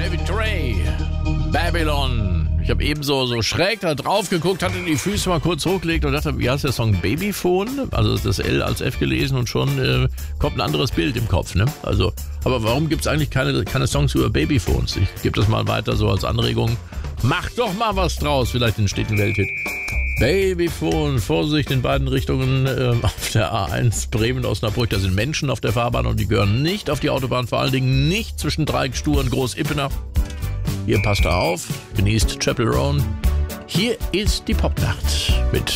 David Gray, Babylon. Ich habe eben so schräg da drauf geguckt, hatte die Füße mal kurz hochgelegt und dachte, wie heißt der Song? Babyphone? Also das L als F gelesen und schon kommt ein anderes Bild im Kopf, ne? Also, aber warum gibt es eigentlich keine Songs über Babyphones? Ich gebe das mal weiter so als Anregung. Macht doch mal was draus, vielleicht entsteht ein Welthit. Babyphone, Vorsicht in beiden Richtungen auf der A1 Bremen-Osnabrück. Da sind Menschen auf der Fahrbahn und die gehören nicht auf die Autobahn, vor allen Dingen nicht zwischen Dreieckstuhl und Groß-Ippener. Hier passt da auf, genießt Chapel Roan. Hier ist die Popnacht mit